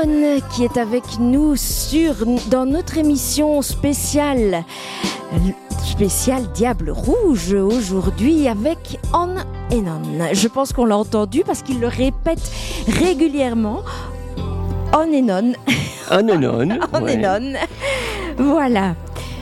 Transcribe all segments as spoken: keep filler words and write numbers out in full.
On qui est avec nous sur, dans notre émission spéciale, spéciale Diable Rouge aujourd'hui avec On and On. Je pense qu'on l'a entendu parce qu'il le répète régulièrement. On and On. On and On. On ouais. and On. Voilà.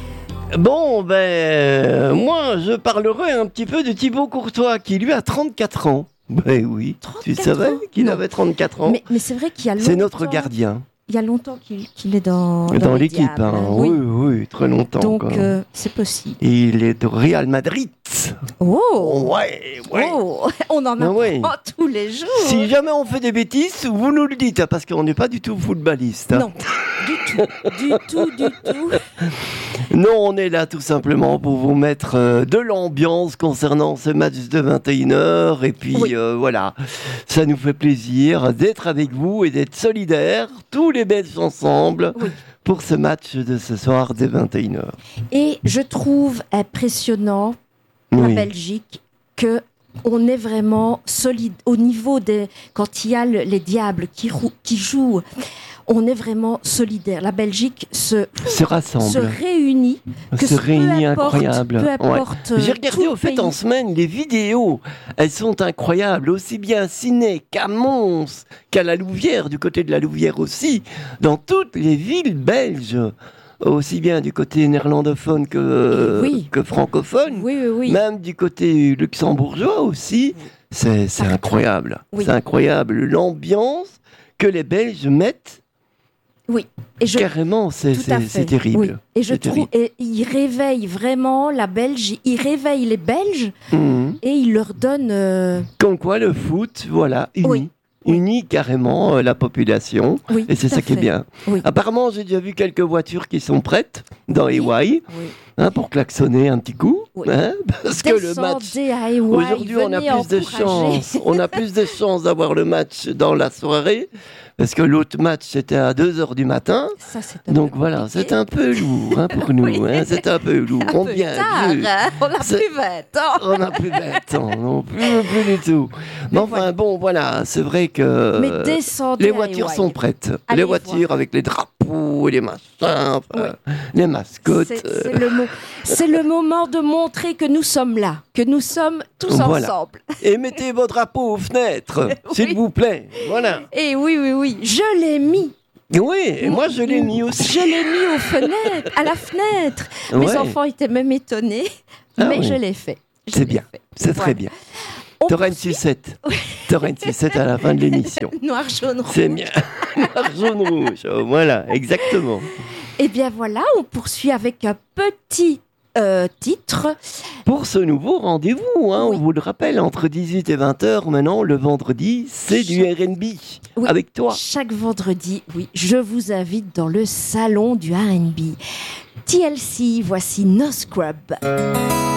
Bon, ben, euh, moi, je parlerai un petit peu de Thibaut Courtois, qui lui a trente-quatre ans. Ben oui, tu savais qu'il Non. avait trente-quatre ans. Mais, mais c'est vrai qu'il y a longtemps... C'est notre gardien. Il y a longtemps qu'il, qu'il est dans, dans, Dans les l'équipe, Diables, hein. hein. oui. oui, oui, très longtemps. Donc, quoi. euh, c'est possible. Et il est de Real Madrid. Oh, Ouais, ouais. oh on en Ah apprend ouais. tous les jours. Si jamais on fait des bêtises, vous nous le dites, hein, parce qu'on n'est pas du tout footballiste. hein. Non, du tout, du tout, du tout. Non, on est là tout simplement pour vous mettre euh, de l'ambiance concernant ce match de vingt et une heures. Et puis Oui. euh, voilà, ça nous fait plaisir d'être avec vous et d'être solidaires, tous les Belges ensemble, Oui. pour ce match de ce soir de vingt et une heures. Et je trouve impressionnant la Oui. Belgique que on est vraiment solide au niveau des quand il y a le- les Diables qui, rou- qui jouent. On est vraiment solidaire. La Belgique se, Se rassemble, se réunit. que se peu réunit importe- incroyable. peu Ouais. importe, J'ai euh, regardé tout au le fait pays. en semaine les vidéos, elles sont incroyables, aussi bien à Ciné qu'à Mons, qu'à la Louvière, du côté de la Louvière aussi, dans toutes les villes belges, aussi bien du côté néerlandophone que, Oui. que francophone, Oui, oui, oui. même du côté luxembourgeois aussi. C'est, c'est Partout. incroyable, Oui. c'est incroyable l'ambiance que les Belges mettent. Oui. Et je, Carrément, c'est, Tout à c'est, fait. c'est terrible. Oui. Et je C'est trouve, et il réveille vraiment la Belge, il réveille les Belges Mhm. et il leur donne. euh, Comme quoi le foot, voilà, unit. Oui. Oui. Unit carrément euh, la population. Oui, Et c'est tout à ça qui est fait. bien. Oui. Apparemment, j'ai déjà vu quelques voitures qui sont prêtes dans Oui. les Hawaii, Oui. hein, pour klaxonner un petit coup. Oui. hein, parce que le match. Descendez à Hawaï, Aujourd'hui, on a venez plus de encourager. chance. On a plus de chance d'avoir le match dans la soirée. Parce que l'autre match, c'était à deux heures du matin. Ça, c'est un Donc peu voilà, compliqué. c'est un peu lourd hein, pour nous. Oui. hein, c'est un peu lourd. Un on peu vient tard, vieux. hein. On a C'est- plus vingt ans. On n'a plus vingt ans, non plus, plus du tout. Mais enfin, voilà. bon, voilà, c'est vrai que Mais descendez les à voitures Hawaï. sont prêtes. Allez les voitures voir. avec les drapeaux, les machins, enfin, les mascottes. C'est, euh, c'est le mo- c'est le moment de montrer que nous sommes là, que nous sommes tous Voilà. ensemble. Et mettez vos drapeaux aux fenêtres, Oui. s'il vous plaît. Voilà. Et oui, oui, oui, je l'ai mis. Oui, et moi je l'ai mis aussi. Je l'ai mis aux fenêtres, à la fenêtre. Mes Ouais. enfants étaient même étonnés, Ah mais oui. je l'ai fait. Je C'est l'ai bien, fait. c'est Voilà. très bien. On T'auras une poursuit. sucette. T'auras une sucette à la fin de l'émission. Noir, jaune, rouge. C'est bien. Noir, jaune, rouge. Oh, voilà, exactement. Et bien voilà, on poursuit avec un petit euh, titre. Pour ce nouveau rendez-vous, hein, Oui. on vous le rappelle, entre dix-huit et vingt heures maintenant, le vendredi, c'est du R and B Oui. avec toi. Chaque vendredi, oui, je vous invite dans le salon du R and B. T L C, voici No Scrub.